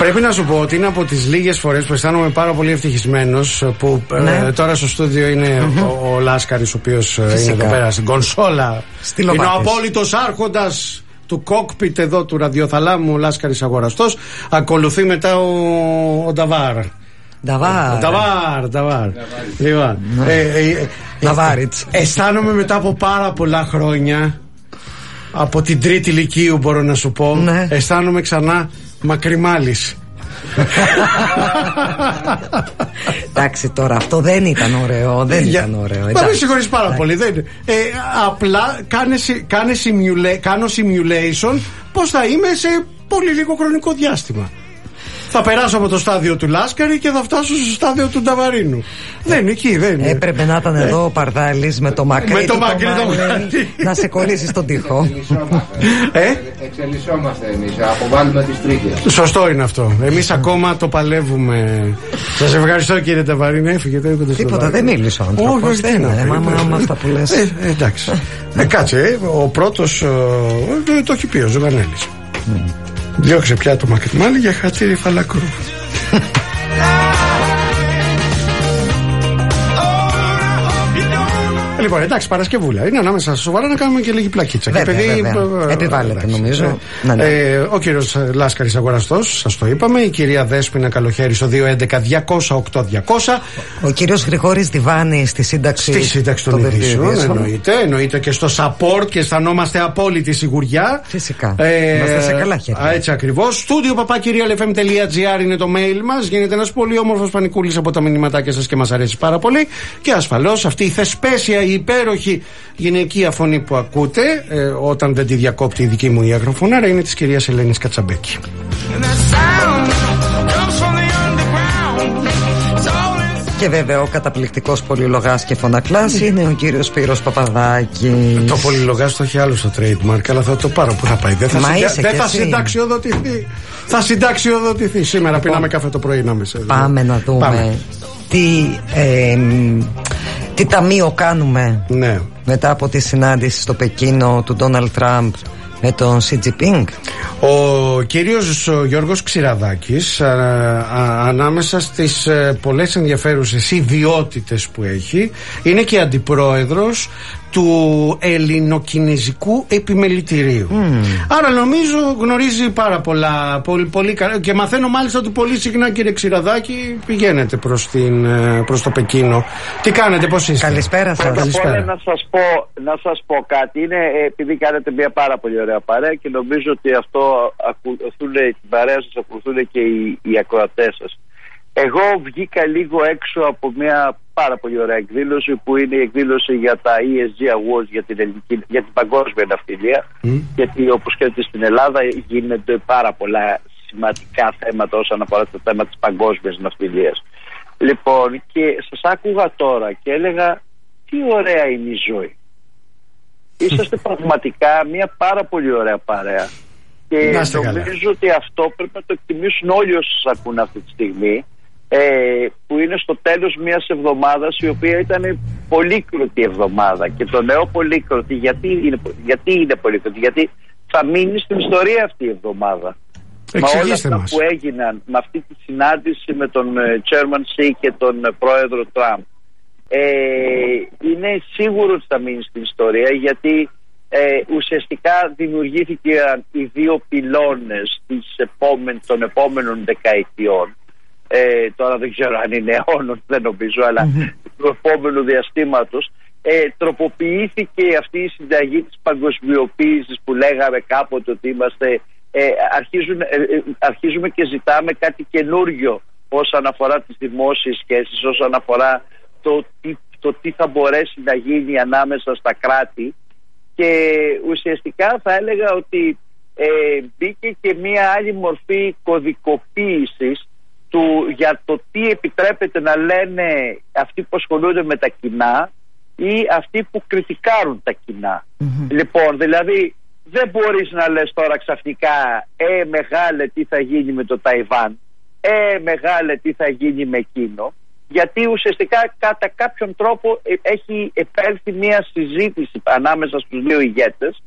Πρέπει να σου πω ότι είναι από τις λίγες φορές που αισθάνομαι πάρα πολύ ευτυχισμένος που τώρα στο στούντιο είναι ο Λάσκαρης, ο οποίος είναι εδώ πέρα στην κονσόλα. Είναι ο απόλυτος άρχοντας του κόκπιτ εδώ του ραδιοθαλάμου, ο Λάσκαρης Αγοραστός. Ακολουθεί μετά ο Νταβάρ. Λοιπόν, αισθάνομαι μετά από πάρα πολλά χρόνια, από την τρίτη λυκείου μπορώ να σου πω, αισθάνομαι ξανά Μακριμάλης. Εντάξει, τώρα αυτό δεν ήταν ωραίο. Μα με συγχωρείς πάρα πολύ. Απλά κάνω simulation πώς θα είμαι σε πολύ λίγο χρονικό διάστημα. Θα περάσω από το στάδιο του Λάσκαρη και θα φτάσω στο στάδιο του Νταβαρίνου. Δεν είναι. Έπρεπε να ήταν εδώ ο Παρδάλης με το μακρύ το μαλλί να σε κολλήσει στον τοίχο. Εξελισσόμαστε εμείς, αποβάλουμε τις τρίκες. Σωστό είναι αυτό. Εμείς ακόμα το παλεύουμε. Σας ευχαριστώ κύριε Νταβαρίνου. Έφυγε. Τίποτα, δεν μίλησε ο άνθρωπος. Όχι, δεν είναι. Μα αυτά που λες. Εντάξει. Κάτσε, ο πρώτος το έχει πει ο Ζουγανέλης. Διώξε πια το Μακριμάλι για χατήρι φαλακρού. Λοιπόν, εντάξει, Παρασκευούλα. Είναι ανάμεσα σοβαρά να κάνουμε και λίγη πλακίτσα. Βέβαια. Επιβάλλεται, νομίζω. Ο κύριος Λάσκαρης Αγοραστός, σας το είπαμε. Η κυρία Δέσποινα Καλοχέρη στο 211-200-8200. Ο κύριος Γρηγόρης Διβάνης στη σύνταξη των ειδήσεων. Εννοείται και στο support και αισθανόμαστε απόλυτη σιγουριά. Φυσικά. Είμαστε σε καλά χέρια. Έτσι ακριβώς. studio@kirialfm.gr είναι το mail μας. Γίνεται ένας πολύ όμορφος πανικούλης από τα μηνυματάκια σας και μας αρέσει πάρα πολύ. Και ασφαλώς αυτή η θεσπέσια, η υπέροχη γυναικεία φωνή που ακούτε, όταν δεν τη διακόπτει η δική μου η αγροφωνάρα, είναι της κυρίας Ελένης Κατσαμπέκη. Και βέβαια ο καταπληκτικός πολυλογάς και φωνακλάς είναι ο κύριος Σπύρος Παπαδάκης. Το πολυλογάς το έχει άλλο στο trademark, αλλά θα το πάρω που θα πάει. Δεν θα συνταξιοδοτηθεί. Θα συνταξιοδοτηθεί. Σήμερα πίναμε καφέ το πρωί να μέσα. Πάμε να δούμε τι ταμείο κάνουμε μετά από τη συνάντηση στο Πεκίνο του Ντόναλντ Τραμπ με τον Σι Τζινπίνγκ. Ο κύριος Γιώργος Ξηραδάκης, ανάμεσα στις πολλές ενδιαφέρουσες ιδιότητες που έχει, είναι και αντιπρόεδρος του Ελληνοκινεζικού Επιμελητηρίου. Άρα νομίζω γνωρίζει πάρα πολλά, πολύ καλά, και μαθαίνω μάλιστα ότι πολύ συχνά, κύριε Ξηραδάκη, πηγαίνετε προς το Πεκίνο. Τι κάνετε, πώς είστε? Καλησπέρα σας. Καλησπέρα. Να σας πω κάτι. Είναι επειδή κάνετε μια πάρα πολύ ωραία παρέα και νομίζω ότι αυτό την παρέα σας ακολουθούν και οι ακροατές σας. Εγώ βγήκα λίγο έξω από μια πάρα πολύ ωραία εκδήλωση που είναι η εκδήλωση για τα ESG Awards για την παγκόσμια ναυτιλία. Γιατί όπως ξέρετε στην Ελλάδα γίνονται πάρα πολλά σημαντικά θέματα όσον αφορά το θέμα της παγκόσμιας ναυτιλίας. Λοιπόν, και σας άκουγα τώρα και έλεγα τι ωραία είναι η ζωή. Είσαστε πραγματικά μια πάρα πολύ ωραία παρέα. Και νομίζω ότι αυτό πρέπει να το εκτιμήσουν όλοι όσοι σας ακούν αυτή τη στιγμή, που είναι στο τέλος μιας εβδομάδας η οποία ήταν πολύκροτη εβδομάδα. Και το λέω πολύκροτη γιατί είναι πολύκροτη? Γιατί θα μείνει στην ιστορία αυτή η εβδομάδα. Με όλα αυτά που έγιναν, με αυτή τη συνάντηση με τον Chairman Xi και τον πρόεδρο Τραμπ, είναι σίγουρο ότι θα μείνει στην ιστορία, γιατί ουσιαστικά δημιουργήθηκαν οι δύο πυλώνες των επόμενων δεκαετιών. Τώρα δεν ξέρω αν είναι αιώνων, δεν νομίζω, αλλά του επόμενου διαστήματος. Τροποποιήθηκε αυτή η συνταγή της παγκοσμιοποίησης που λέγαμε κάποτε ότι είμαστε, αρχίζουμε και ζητάμε κάτι καινούριο όσον αφορά τις δημόσιες σχέσεις, όσον αφορά το τι θα μπορέσει να γίνει ανάμεσα στα κράτη, και ουσιαστικά θα έλεγα ότι μπήκε και μία άλλη μορφή κωδικοποίησης για το τι επιτρέπεται να λένε αυτοί που ασχολούνται με τα κοινά ή αυτοί που κριτικάρουν τα κοινά. Λοιπόν, δηλαδή δεν μπορείς να λες τώρα ξαφνικά μεγάλε τι θα γίνει με το Ταϊβάν, μεγάλε τι θα γίνει με εκείνο, γιατί ουσιαστικά κατά κάποιον τρόπο έχει επέλθει μια συζήτηση ανάμεσα στους δύο ηγέτες,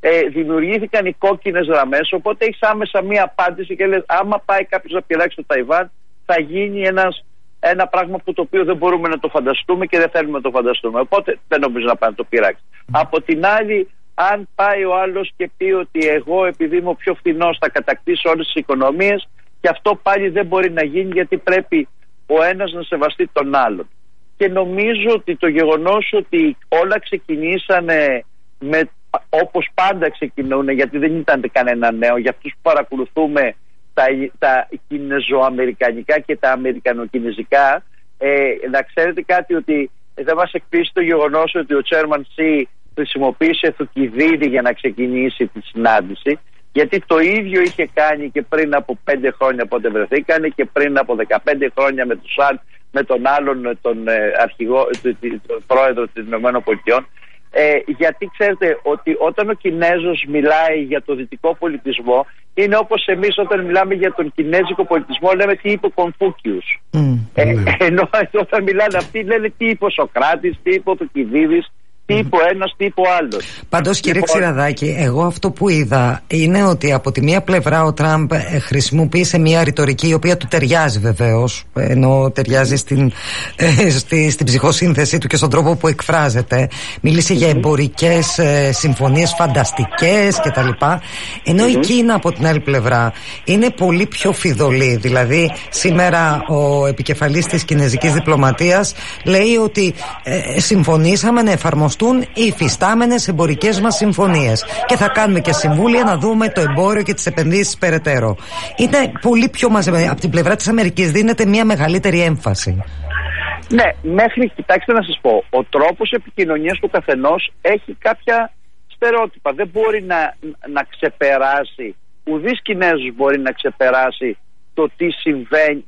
δημιουργήθηκαν οι κόκκινες γραμμές, οπότε έχεις άμεσα μία απάντηση και λες άμα πάει κάποιος να πειράξει το Ταϊβάν θα γίνει ένα πράγμα που το οποίο δεν μπορούμε να το φανταστούμε και δεν θέλουμε να το φανταστούμε, οπότε δεν νομίζω να πάει να το πειράξει. Από την άλλη, αν πάει ο άλλος και πει ότι εγώ επειδή είμαι ο πιο φθηνός θα κατακτήσω όλες τις οικονομίες, και αυτό πάλι δεν μπορεί να γίνει, γιατί πρέπει ο ένας να σεβαστεί τον άλλον. Και νομίζω ότι το γεγονός ότι όλα ξεκινήσανε όπως πάντα ξεκινούν, γιατί δεν ήταν κανένα νέο για αυτούς που παρακολουθούμε τα κινεζοαμερικανικά και τα αμερικανοκινεζικά, να ξέρετε κάτι, ότι δεν μας εκπλήσει το γεγονός ότι ο Chairman Xi χρησιμοποίησε Θουκυδίδη για να ξεκινήσει τη συνάντηση, γιατί το ίδιο είχε κάνει και πριν από 5 χρόνια πότε βρεθήκανε και πριν από 15 χρόνια με τον άλλον τον αρχηγό, τον πρόεδρο των ΗΠΑ. Γιατί ξέρετε ότι όταν ο Κινέζος μιλάει για το δυτικό πολιτισμό, είναι όπως εμείς όταν μιλάμε για τον κινέζικο πολιτισμό λέμε τι είπε ο Κονφούκιος. Ενώ όταν μιλάνε αυτοί λένε τι είπε ο Σοκράτης, τι είπε ο Θουκυδίδης, τι είπε ο ένας, τι είπε ο άλλος. Πάντως κύριε Ξηραδάκη, εγώ αυτό που είδα είναι ότι από τη μία πλευρά ο Τραμπ χρησιμοποίησε μια ρητορική η οποία του ταιριάζει βεβαίως, ενώ ταιριάζει στην ψυχοσύνθεσή του και στον τρόπο που εκφράζεται. Μίλησε για εμπορικές συμφωνίες φανταστικές κτλ. Ενώ η Κίνα από την άλλη πλευρά είναι πολύ πιο φιδωλή. Δηλαδή σήμερα ο επικεφαλής της κινέζικης διπλωματίας λέει ότι συμφωνήσαμε να εφαρμοστούν οι υφιστάμενες εμπορικές μας συμφωνίες και θα κάνουμε και συμβούλια να δούμε το εμπόριο και τις επενδύσεις περαιτέρω. Είναι πολύ πιο μαζεμένο. Από την πλευρά της Αμερικής δίνεται μια μεγαλύτερη έμφαση. Ναι, κοιτάξτε να σας πω, ο τρόπος επικοινωνίας του καθενός έχει κάποια στερεότυπα. Δεν μπορεί να ξεπεράσει, ουδής Κινέζος μπορεί να ξεπεράσει το τι συμβαίνει,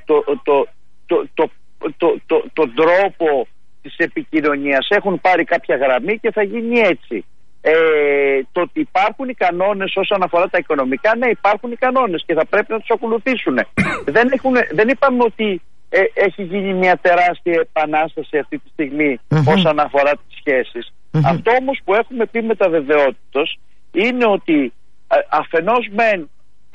τον τρόπο της επικοινωνίας. Έχουν πάρει κάποια γραμμή και θα γίνει έτσι. Το ότι υπάρχουν οι κανόνες όσον αφορά τα οικονομικά, ναι, υπάρχουν οι κανόνες και θα πρέπει να τους ακολουθήσουν. Δεν είπαμε ότι έχει γίνει μια τεράστια επανάσταση αυτή τη στιγμή όσον αφορά τις σχέσεις. Αυτό όμως που έχουμε πει με τα βεβαιότητος είναι ότι αφενός μεν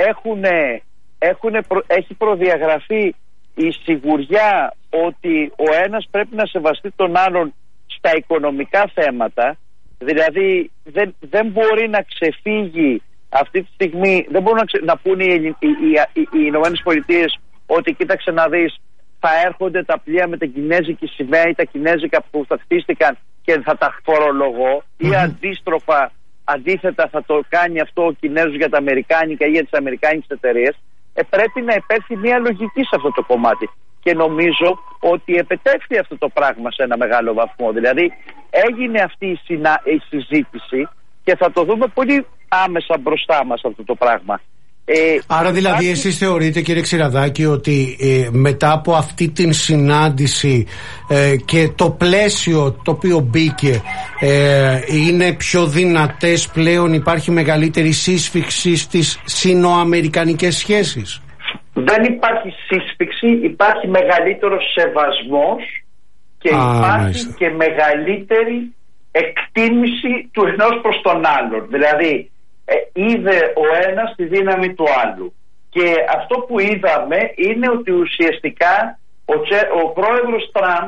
έχει προδιαγραφεί η σιγουριά ότι ο ένας πρέπει να σεβαστεί τον άλλον στα οικονομικά θέματα, δηλαδή δεν μπορεί να ξεφύγει αυτή τη στιγμή, δεν μπορούν να πούνε οι Ηνωμένες Πολιτείες ότι κοίταξε να δεις, θα έρχονται τα πλοία με την κινέζικη σημαία ή τα κινέζικα που θα χτίστηκαν και θα τα φορολογώ, ή αντίθετα θα το κάνει αυτό ο Κινέζος για τα αμερικάνικα ή για τις αμερικάνικες εταιρείες. Πρέπει να υπέρθει μια λογική σε αυτό το κομμάτι. Και νομίζω ότι επετεύχθη αυτό το πράγμα σε ένα μεγάλο βαθμό. Δηλαδή έγινε αυτή η συζήτηση και θα το δούμε πολύ άμεσα μπροστά μας αυτό το πράγμα. Άρα δηλαδή εσείς θεωρείτε, κύριε Ξηραδάκη, ότι μετά από αυτή την συνάντηση και το πλαίσιο το οποίο μπήκε είναι πιο δυνατές πλέον, υπάρχει μεγαλύτερη σύσφιξη στις σύνοαμερικανικές σχέσεις? Δεν υπάρχει σύσφιξη, υπάρχει μεγαλύτερος σεβασμός και υπάρχει και μεγαλύτερη εκτίμηση του ενός προς τον άλλον. Δηλαδή είδε ο ένας τη δύναμη του άλλου. Και αυτό που είδαμε είναι ότι ουσιαστικά ο πρόεδρος Τραμπ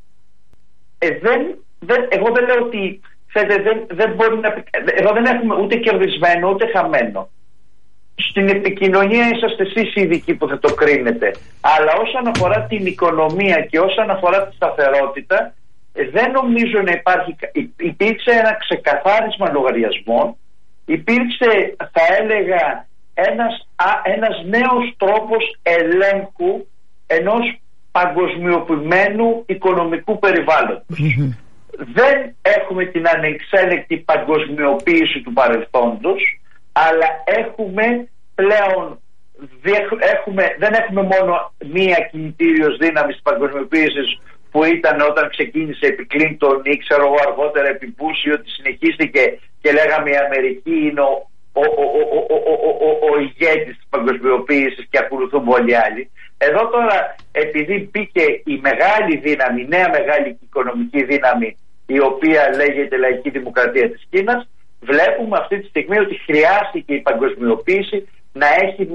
εγώ δεν λέω ότι δεν μπορεί να, εδώ δεν έχουμε ούτε κερδισμένο ούτε χαμένο. Στην επικοινωνία είσαστε εσείς οι ειδικοί που θα το κρίνετε, αλλά όσον αφορά την οικονομία και όσον αφορά τη σταθερότητα δεν νομίζω να υπήρξε ένα ξεκαθάρισμα λογαριασμών, υπήρξε θα έλεγα ένας νέος τρόπος ελέγχου ενός παγκοσμιοποιημένου οικονομικού περιβάλλοντος. Δεν έχουμε την ανεξέλεκτη παγκοσμιοποίηση του παρελθόντος, αλλά έχουμε πλέον δεν έχουμε μόνο μία κινητήριος δύναμη της παγκοσμιοποίησης που ήταν όταν ξεκίνησε επί Κλίντον ή ξέρω εγώ αργότερα επί Μπούς, ότι συνεχίστηκε και λέγαμε η Αμερική είναι ο ηγέτης της παγκοσμιοποίησης και ακολουθούν όλοι οι άλλοι. Εδώ τώρα επειδή μπήκε η μεγάλη δύναμη, η νέα μεγάλη οικονομική δύναμη η οποία λέγεται Λαϊκή Δημοκρατία της Κίνας, βλέπουμε αυτή τη στιγμή ότι χρειάστηκε η παγκοσμιοποίηση να έχει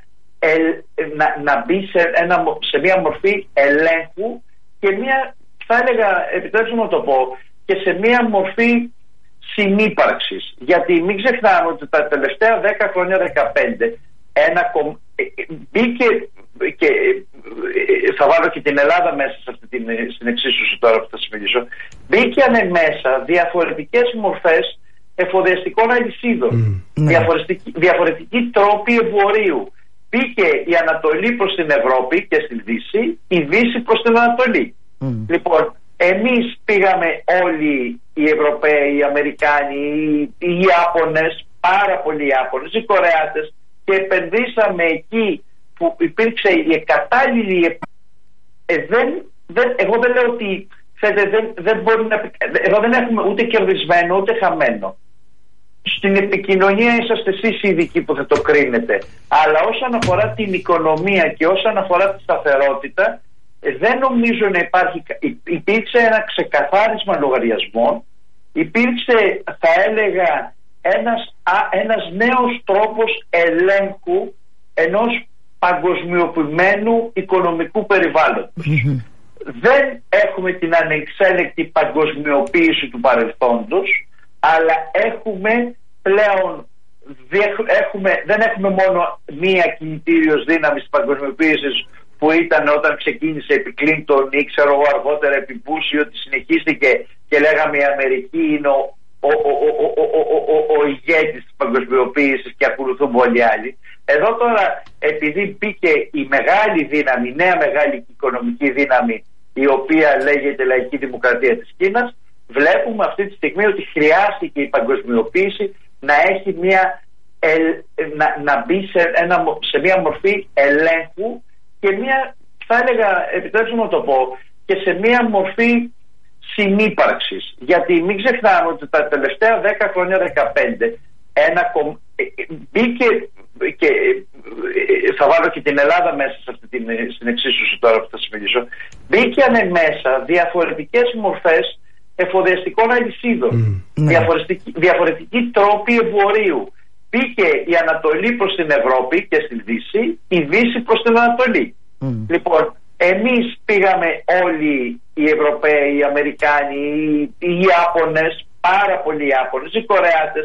να μπει σε μια μορφή ελέγχου και μια, θα έλεγα, επιτρέψτε μου να το πω, και σε μια μορφή συνύπαρξης. Γιατί μην ξεχνάμε ότι τα τελευταία 10 χρόνια, 15, μπήκε, και θα βάλω και την Ελλάδα μέσα σε αυτή στην εξίσωση τώρα που θα συμμετήσω, μπήκαν μέσα διαφορετικές μορφές εφοδιαστικών αλυσίδων, διαφορετικοί τρόποι εμπορίου. Μπήκε η Ανατολή προς την Ευρώπη και στην Δύση, η Δύση προς την Ανατολή. Λοιπόν, εμείς πήγαμε όλοι οι Ευρωπαίοι, οι Αμερικάνοι, οι Ιάπωνες, πάρα πολλοί Ιάπωνες, οι Κορεάτες, και επενδύσαμε εκεί που υπήρξε η κατάλληλη. Εγώ δεν λέω ότι δεν μπορεί να. Εδώ δεν έχουμε ούτε κερδισμένο ούτε χαμένο. Στην επικοινωνία είσαστε εσείς οι ειδικοί που θα το κρίνετε. Αλλά όσον αφορά την οικονομία και όσον αφορά τη σταθερότητα, δεν νομίζω να υπάρχει. Υπήρξε ένα ξεκαθάρισμα λογαριασμών, υπήρξε, θα έλεγα, ένας νέος τρόπος ελέγχου ενός παγκοσμιοποιημένου οικονομικού περιβάλλοντος. Δεν έχουμε την ανεξέλεκτη παγκοσμιοποίηση του παρελθόντος, αλλά έχουμε πλέον, δεν έχουμε μόνο μία κινητήριος δύναμη της παγκοσμιοποίησης που ήταν όταν ξεκίνησε επί Κλίντον ή ξέρω εγώ αργότερα επί Μπούση, ότι συνεχίστηκε και λέγαμε η Αμερική είναι ο ηγέτης της παγκοσμιοποίησης και ακολουθούν όλοι άλλοι. Εδώ τώρα, επειδή μπήκε η μεγάλη δύναμη, η νέα μεγάλη οικονομική δύναμη, η οποία λέγεται Λαϊκή Δημοκρατία της Κίνας, βλέπουμε αυτή τη στιγμή ότι χρειάστηκε η παγκοσμιοποίηση να έχει να μπει σε μια μορφή ελέγχου και μια, θα έλεγα, επιτρέψτε μου να το πω, και σε μια μορφή συνύπαρξης. Γιατί μην ξεχνάμε ότι τα τελευταία 10 χρόνια, 15, μπήκε, και θα βάλω και την Ελλάδα μέσα σε αυτή στην εξίσωση τώρα που θα συμμετήσω, μπήκαν μέσα διαφορετικές μορφές εφοδιαστικών αλυσίδων, διαφορετικοί τρόποι εμπορίου. Μπήκε η Ανατολή προς την Ευρώπη και στην Δύση, η Δύση προς την Ανατολή. Λοιπόν, εμείς πήγαμε όλοι οι Ευρωπαίοι, οι Αμερικάνοι, οι Ιάπωνες, πάρα πολλοί Ιάπωνες, οι Κορεάτες,